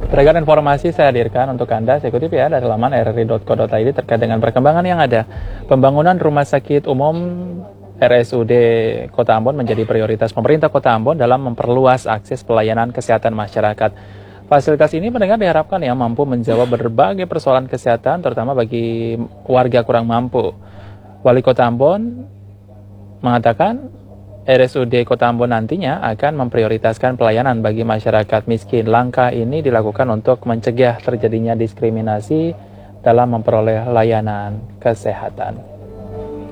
Beragam informasi saya hadirkan untuk Anda. Saya kutip ya dari laman rri.co.id terkait dengan perkembangan yang ada. Pembangunan Rumah Sakit Umum RSUD Kota Ambon menjadi prioritas pemerintah Kota Ambon dalam memperluas akses pelayanan kesehatan masyarakat. Fasilitas ini pendengar diharapkan ya mampu menjawab berbagai persoalan kesehatan terutama bagi warga kurang mampu. Wali Kota Ambon mengatakan RSUD Kota Ambon nantinya akan memprioritaskan pelayanan bagi masyarakat miskin. Langkah ini dilakukan untuk mencegah terjadinya diskriminasi dalam memperoleh layanan kesehatan.